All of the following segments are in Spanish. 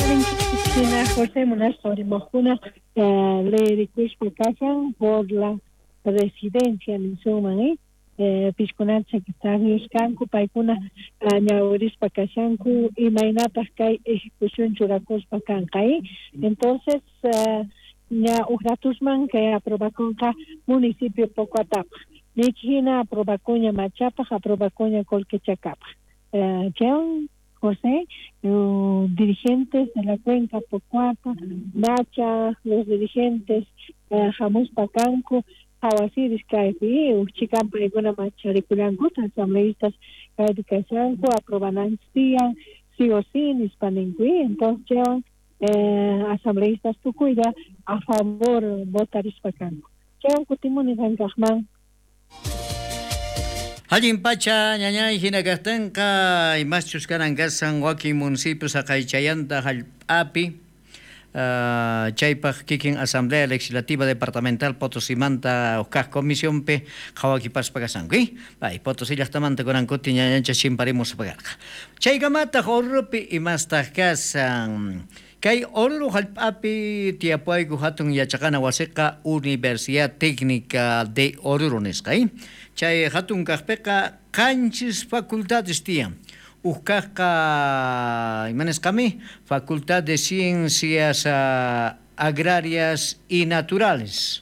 José Monasterio Mojuna le recuerdo por la residencia en Sumani, Pisconan secretarios Canco, Paicuna, Ñauris Pacasancu y Mainatas Kai ejecución Churacos Pacancay. Entonces, ya Uratusman que aprobaconca municipio Pocoatapa. Nichina aprobacoña Machapa, aprobacoña Colquechacapa. José, dirigentes de la cuenca Pocuata, Macha, los dirigentes Jamus Pacanco, Hawasiris Caipi, Uchicampa y Guna Machariculangut, asambleístas Caipicasanco, aprobanan sí o sí, Hispaningui, entonces llevan asambleístas Tucuya a favor votaris Pacanco. Llevan Cutimuni Van Gahman. Allin pacha ñañay hinakastanqa imachus karankasan wakin municipios aqaychayanta hallp'api chaypaq kikin Asamblea Legislativa Departamental Potosimanta uskaq comisionpi qhawakipaspa kasanku ay Potosí llaqtamanta kurankutin ñañancha chimparimos pagarqa chaykamataq Orropi imastaq kasan kay Oruro hallp'api tiapayku hatun yachaqana wasiqa Universidad Técnica de Oruro nisqa chay hatun kaqpiqa qanchis facultades tiyan uskaqqa imanisqami Facultad de Ciencias Agrarias y Naturales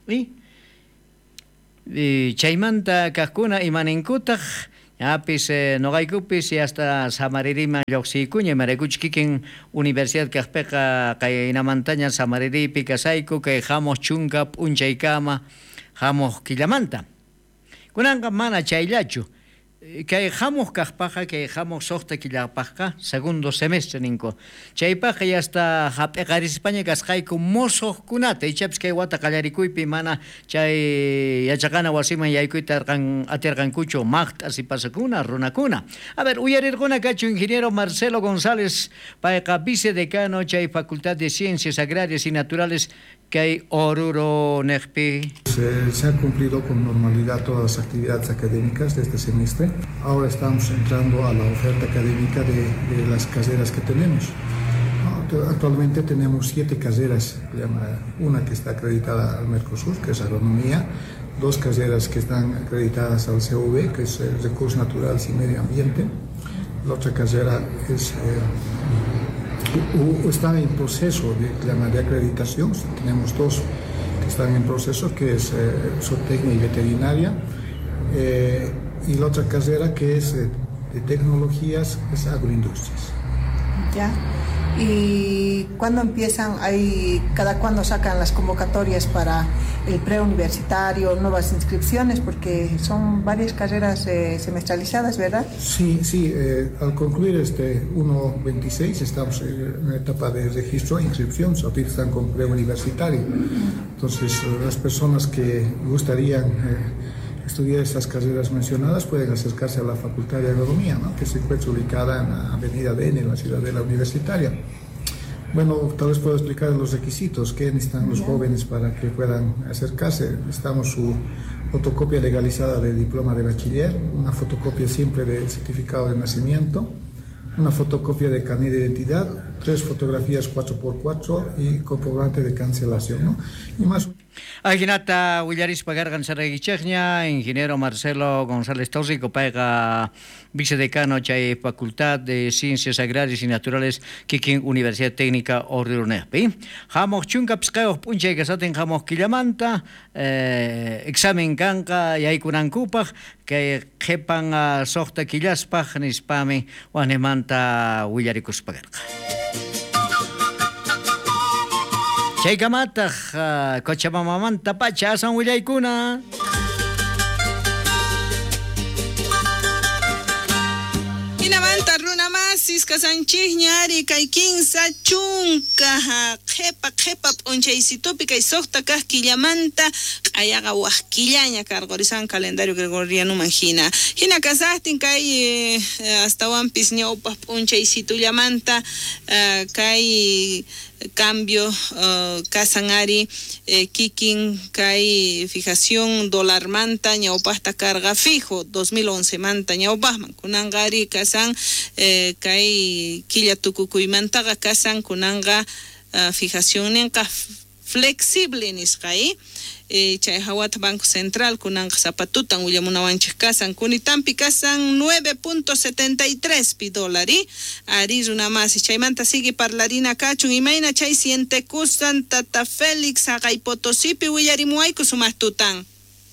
chaymanta kaqkuna imaninkutaq ñapis noqaykupis y hasta Samaririma lluqsiykuña maraykuchkikin Universidad kaqpiqa qaynamantaña Samariripi kasayku kay hamuq chunka p'unchaykama hamuq killamanta kunanqa mana chayllachu kay hamuq kaqpaqa kay hamuq suqta killapaqqa segundo semestre ninku chaypaqa hasta hap'iqarispaña kasqayku musuqkunata ichapis kay wata qallarikuypi mana chay yachaqana wasiman yaykuyta atirqankuchu maqt'as y pasakuna runakuna a ver uyarirquna kachu ingeniero Marcelo González payqa vicedecano chay Facultad de Ciencias Agrarias y Naturales kay Oruro Nejpi. Se ha cumplido con normalidad todas las actividades académicas de este semestre. Ahora estamos entrando a la oferta académica de las carreras que tenemos. Actualmente tenemos 7 carreras, una que está acreditada al Mercosur, que es agronomía, 2 carreras que están acreditadas al CV, que es recursos naturales y medio ambiente. La otra carrera está en proceso de acreditación. Tenemos 2 que están en proceso, que es zootecnia y veterinaria, y la otra carrera que es de tecnologías, es agroindustrias. Ya. ¿Y cuándo empiezan? ¿Cada cuándo sacan las convocatorias para el preuniversitario, nuevas inscripciones? Porque son varias carreras semestralizadas, ¿verdad? Sí, al concluir este 1.26 estamos en una etapa de registro e inscripción, ahorita están con preuniversitario. Entonces, las personas que gustarían estudiar estas carreras mencionadas pueden acercarse a la Facultad de Agronomía, ¿no?, que se encuentra ubicada en la Avenida Bene, en la Ciudadela Universitaria. Bueno, tal vez puedo explicar los requisitos que necesitan los jóvenes para que puedan acercarse. Necesitamos su fotocopia legalizada de diploma de bachiller, una fotocopia siempre del certificado de nacimiento, una fotocopia de carnet de identidad, 3 fotografías 4x4 y comprobante de cancelación, ¿no? Y más. Aginata Willaris Pagargan Saragichegna, ingeniero Marcelo González Tóxico, paiga vicedecano chay Facultad de Ciencias Agrarias y Naturales Kikin Universidad Técnica Oruro Nejpi. Hamoq chunka psqeoq puncha kasatin hamoq killamanta, examen kanqa yaykunankupaq, kay qhipan soqta killaspaq nispami wanemanta Willarikus Pagarqa. Chaykamataq Cochabamamanta pacha asan willaykuna. Hinamanta runamasis kasanchihñari kay kinsa chunka qhepa p'unchaysitupi kay suqta kaq killamanta ayaqa waqkillaña karqorisan calendario gregorianuman hina kasaqtin kay astawanpis ñawpaq p'unchaysitullamanta kay cambio kasanari kikin kay fijación dólar manta ñawpaqta carga fijo 2011 manta ñawpaqman kunanqari kasan kay chay quilla tukukuymantaqa kasan kunanga fijación ninqa flexible nisqay chay hawata Banco Central kunanqa zapatutan willamunawanchik kasan kunitampi kasan 9.73 pi dolari ari runamasi chaymanta sigue parlarina kachun imayna chay sientekusan tata Félix Haqay Potosipi willarimuayku sumaqtutan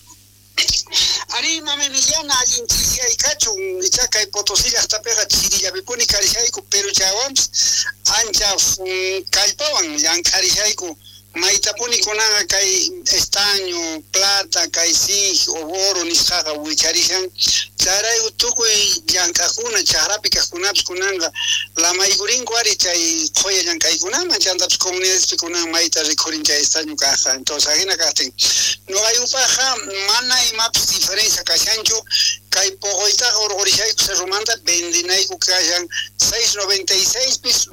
Ari mame millana allinchisiya kachun ichakay Potosí hasta pega chirillapipuni karishayku pero chawams ancha kallpawan yan karishayku Maitapuni kunanga kay estaño, plata, kay zinc, oro, nisqaqa wicharishan. Charay utukuy llankakuna, chahrapi kaqkunapas kunanga la mayorinko ari chay qoya llankaykunaman chantapas comunidadespi kunanga mayta rikurin chay estaño kaqa. Entonces ajina kaqtin. Nuqayupaqa mana imapas diferencia kashanchu kay poqoytaqa urqurishayku cerrumanta vendinayku kashan 6.96 pis,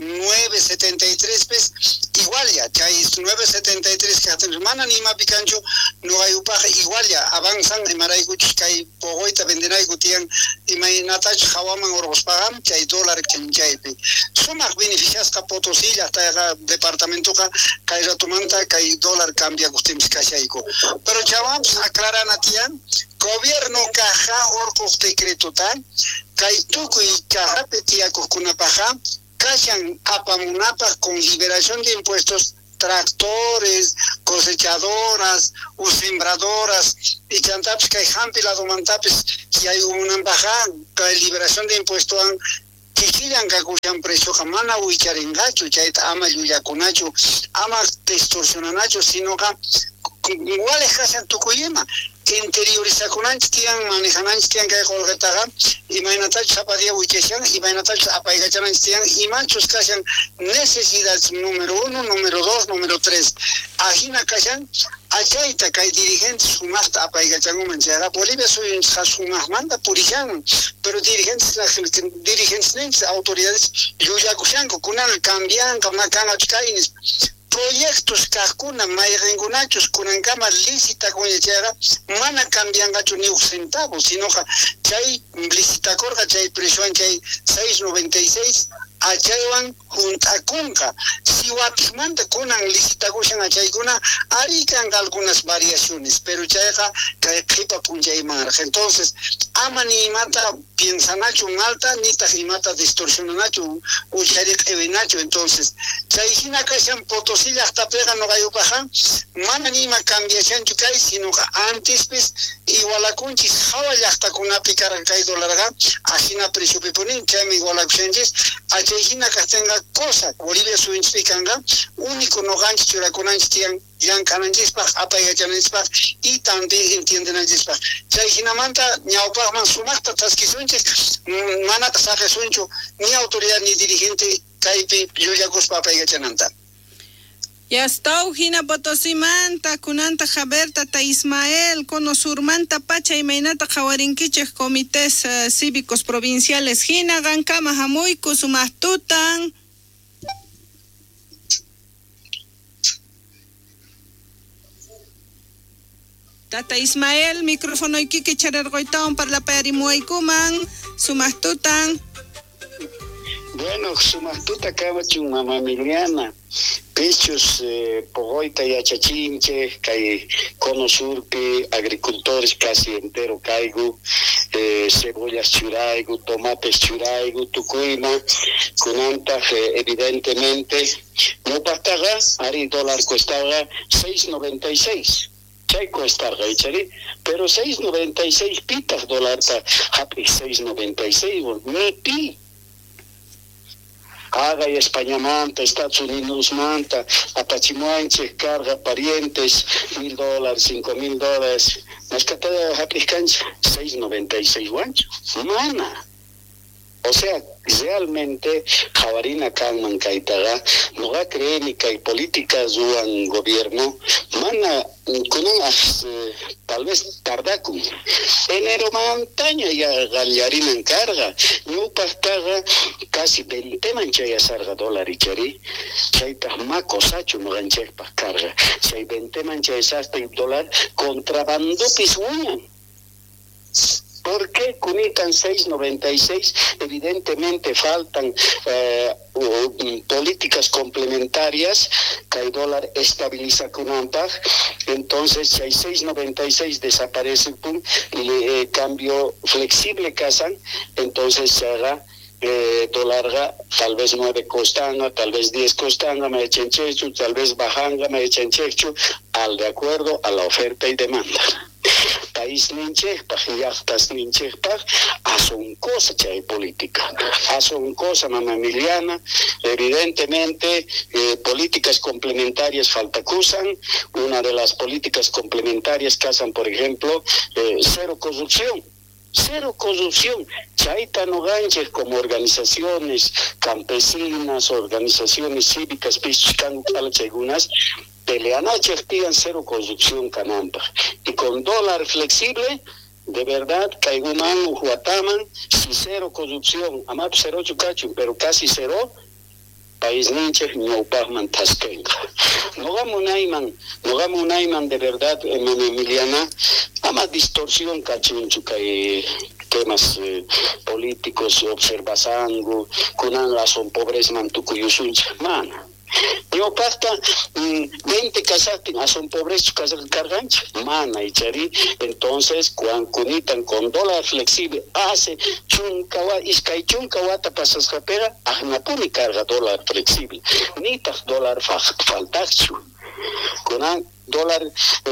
9.73 pis, igual ya, chay 9.73 kaqtin mana nima picanchu nuqayupaqa igual ya avanzan imaraykuchus kay poqoyta vendinayku tiyan imaynatachu hawaman urquspaqam chay dólar chaypi sumaq beneficiasqa Potosí hasta departamentoqa kay ratumanta kay dólar cambiakustimis kashayku pero chawams aclarana tiyan gobierno caja orcos decreto tan kay tukuy cajapi tiyakuqkunapaqa kashan apamunapa con liberación de impuestos tractores, cosechadoras, o sembradoras, y chantapis kay hampi lado mantapis, y hay una embajada, kay liberación de impuestos, kikiyan kakushan precio jamana huicharengacho, chaita ama yuyakunacho, ama distorsionanacho, sino que igual es casi en Tukuyema. Interiorizakunanchik tiyan manejananchik tiyan kay qolqataqa imaynatachu zapadia wichashan imaynatachu apaygachananchik tiyan imanchus kashan necesidades número 1, número 2, número 3 ajina kashan achayta kay dirigentes sumaqta apaygachankuman chayqa Bolivia suyunchikqa sumaqmanta purishanman pero dirigentes ninchis autoridades llullakushanku kunanga cambianqa makanqa kaynis proyectos kaqkuna mayqinkunachus kunankama licita kuñachaqa mana cambianqachu ni un centavo sino chay licitakorqa chay presioan chay 6.96 achaywan juntakunqa siwatikmanta kunan licitakushan achaykuna arikan algunas variaciones pero chayqa kay qipa punchaymanraq entonces ama ni imata piensanachu malta ni tajimata distorsionanachu uchariq ewinachu entonces chay hina kashan Potosí hasta pega no gayupaja mana ni ma cambiashanchu kay sino antes pues igualakunchis hawa llaqta kunapi karan kay dolarqa ajina precio pipunin chaymi igualakushanchis achayhina kastenga cosa Bolivia suinchikanga único no ganchis churakunanchis tiyan llankananchispaq apaygachananchispaq y también entiendenanchispaq chayhinamanta ñawpaqman sumaqta taskisunchik manata saqesunchu ni autoridad ni dirigente kaypi llullakuspa apaygachananta Yastau hina Potosimanta kunanta Jaberta ta Ismael kono surmanta pacha imaynata qawarinkichik comités cívicos provinciales hina gankama hamuyku sumaqtutan Tata Ismael micrófono ikiki charargoytawan parlapayarimuaykuman sumaqtutan Bueno, sumaqtuta kawachun mama Miliana pechos pogoita yachachinche kay cono surpi agricultores casi entero caigo cebollas churaigo tomates churaigo tucuima kunanta evidentemente no pastaga ari dólar costaba 6.96 chay costarga echari pero 6.96 pitas dólar ta happy 6.96 ni pi Haga y España manta, Estados Unidos manta, apachimuanche, carga parientes, $1,000, $5,000, más que todo aplicancha, 6.96 guancho, mana. O sea, realmente, Javarina Kalman Kaitaga, no va a creer ni que hay políticas o gobierno, mana, con tal vez tardaku. Enero montaña ya Gallarina en carga, no pastaga casi 20 manchaya sarga dólar y chari, chay tahmaco sacho no ganche pa carga, chay 20 manchaya sasta y dólar contrabando pisuña. ¿Por qué Cunitan 6.96? Evidentemente faltan políticas complementarias que el dólar estabiliza Cunampag, entonces si hay 6.96 desaparece y cambio flexible casan, entonces se hará dólar tal vez 9 costanga, tal vez 10 costanga, me echen chechu, tal vez bajanga, me echen chechu, de acuerdo a la oferta y demanda. País ninchejpaj, yachtas ninchejpaj, hacen cosa chay política, hacen cosa mamá Emiliana, evidentemente políticas complementarias faltacusan, una de las políticas complementarias casan, por ejemplo, cero corrupción. Cero corrupción. Chaita no ganches como organizaciones campesinas, organizaciones cívicas, pichucan, algunas pelean a cero corrupción canampa. Y con dólar flexible, de verdad, Caiguman, Ujuataman, si cero corrupción, amap cero chucachu, pero casi cero, país ninche, no pagman taskenga. No gamo naiman de verdad, Emiliana, ama distorsión cachunchu, temas políticos, observasango, kunan la son pobres mantucuyusuncha, mana. Yo pasta 20 casas son pobres casas cargancha, mana y chari, entonces cuando cunitan con dólar flexible hace chuncawa iskai chuncawata pasas japera, ahnapuni carga dólar flexible, nitas dólar faltachu, con dólar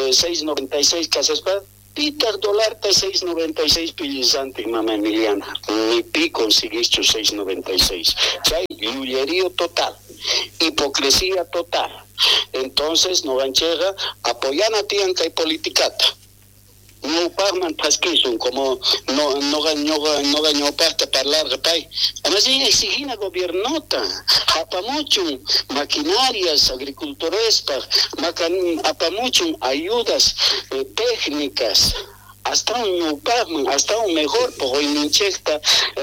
6.96 casas para Peter dólar está 6.96 pillantes, mamá Emiliana. Ni pi conseguiste 6.96. Chay, lullerío total, hipocresía total. Entonces, no ganchega, apoyan a tianca y politicata. No pagman pasquisun, como no ganó pasta para larga pay. Además, exigen a gobiernota, apamuchun, maquinarias, agricultores, apamuchun, ayudas técnicas. Hasta un mejor, porque hoy no inchecta,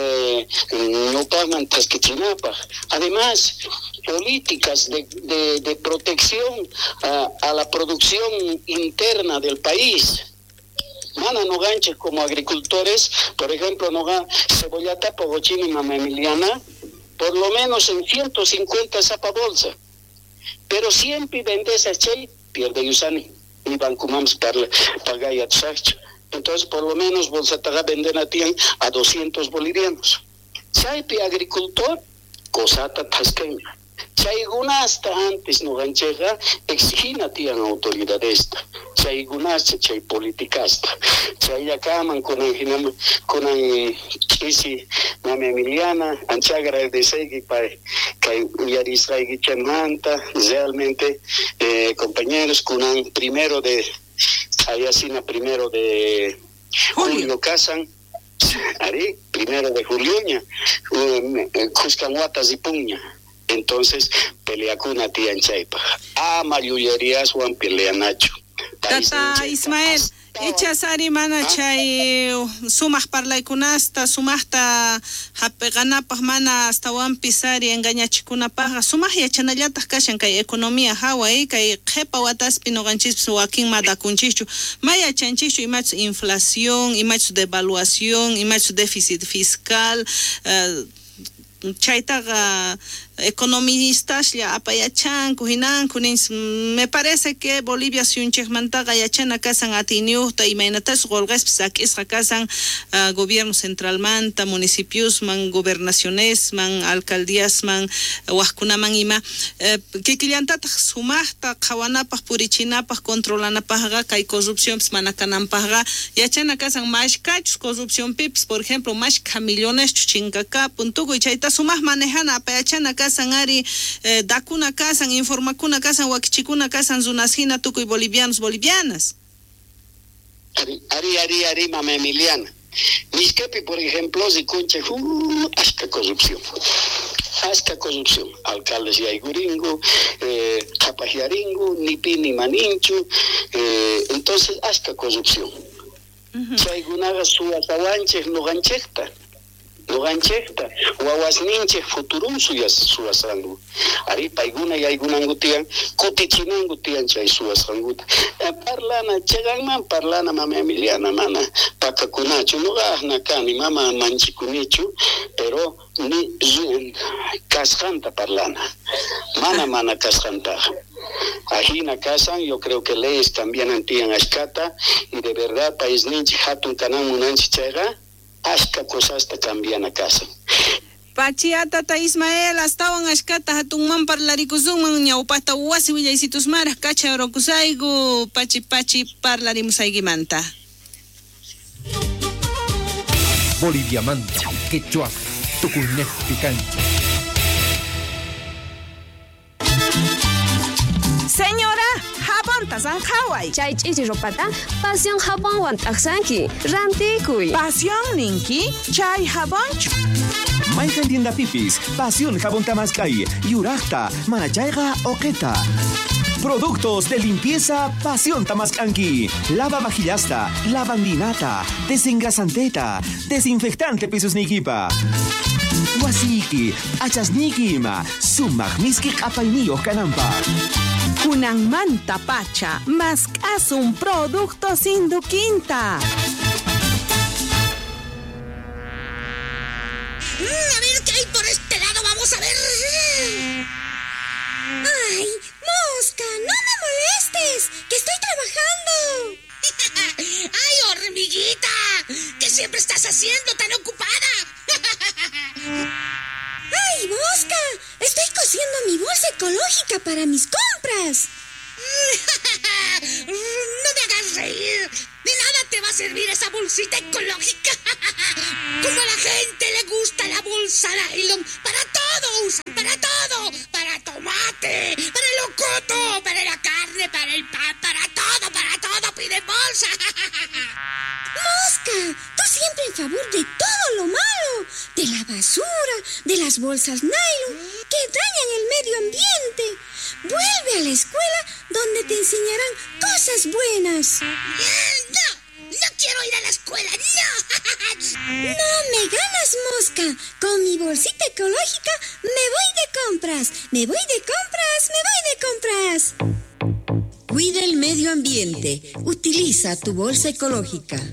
no pagan tasquichinapa. Además, políticas de protección a la producción interna del país. Mana no ganches como agricultores, por ejemplo, no gan cebollata, pogochini, mamá Emiliana, por lo menos en 150 zapa bolsa. Pero siempre vendes a chay, pierde yusani, ni bancumams paga y atsacho. Entonces, por lo menos, bolsa taga venden a tian a 200 bolivianos. Chaypi agricultor, cosata tasqueña. Chayguna hasta antes no ganchega, exigina tian autoridad esta. Chaygunasta, chay politicasta. Chayacaman con isi mame Emiliana, anchagra de segui para que yarisraigi chamanta, realmente compañeros con primero de Ayasina primero de Julio casan, Ari, primero de Julioña, Cuscanhuatas y Puña. Entonces, pelea con una tía en Chaipa. Mayullerías Juan pelea Nacho. Tata Ismael, echa sari mana chay sumah parlaykunasta, sumahta hapeganapaq mana hasta wan pisari engañachikunapaq, sumah yachanallataq kashan kay economía haway, kay qhepa wataspi noqanchis wakin madakunchichu, maya chanchichu imach inflación, imach devaluación, imach déficit fiscal, chaytaqa economistas ya apayachan kuhinan kunins me parece que Bolivia si un chekmantaga yachana kasan atiniuta y mainatas golgas sakisqa kasan gobierno central manta municipios man gobernaciones man alcaldías man wahkunaman ima kikillantataq sumaqta qawanapaq purichinapaq controlanapaqqa kay corrupción manakananpaqqa yachana kasan mashkachus corrupción pips por ejemplo mashka millones chuchinkaka puntuku chayta sumaq manejana apayachana kasan ari dakuna kasan informakuna kasan wakichikuna kasan zunasina tukuy bolivianos bolivianas ari mama Emiliana Miscapi por ejemplo si concha hasta corrupción alcaldes y aiguringo capajiaringo ni pi ni maninchu entonces hasta corrupción si alguna su atawanches no ganchecta Nuganchekta, wawasninche futurum suwasangu. Ari paiguna y aygunangu tian, kutichinangu tian chay suwasanguta. Parlana, cheganman parlana mama Emiliana mana, pakakunachu, nugahna kani mama manchikunichu, pero ni cascanta parlana. Mana cascanta. Ajina casan, yo creo que leyes también antian ashkata, y de verdad país ninchi hatun kanan munanchi chayga, ashka cosas te cambian a casa. Pachiata ta Ismael astawan ashkata hatunman parlarikusumman ñawpata wasi willaysitus maras kacha orokusaygu pachi parlarimusaygimanta. Bolivia manta, quechua, tukunef picante. Señora, jabón tasan Hawaii. Chay chichi ropata, pasión jabón wan taksanki, rantikuy. Pasión ninki, chay jabón. Maikan tienda pipis, pasión jabón tamascay, yurachta, manachaiga oqueta. Productos de limpieza Pasión Tamascanqui. Lava vajillasta, lavandinata, desengrasanteta, desinfectante pisos niquipa. Wasiki, achasniquima, sumagmiski apainillos canampa. Kunan manta pacha, más caso un producto sin duquinta. A ver qué hay por este lado, vamos a ver. ¡Ay, mosca! ¡No me molestes! ¡Que estoy trabajando! ¡Ay, hormiguita! ¿Qué siempre estás haciendo tan ocupada? ¡Ay, mosca! Estoy cosiendo mi bolsa ecológica para mis compras. No me hagas reír. De nada te va a servir esa bolsita ecológica. Como a la gente le gusta la bolsa nylon, para todo usan, para todo. Para tomate, para el locoto, para la carne, para el pan, para todo piden bolsa. Mosca, tú siempre en favor de todo lo malo. De la basura, de las bolsas nylon, que dañan el medio ambiente. Vuelve a la escuela donde te enseñarán cosas buenas. No quiero ir a la escuela, no. No me ganas, mosca. Con mi bolsita ecológica me voy de compras. Me voy de compras. Cuida el medio ambiente. Utiliza tu bolsa ecológica.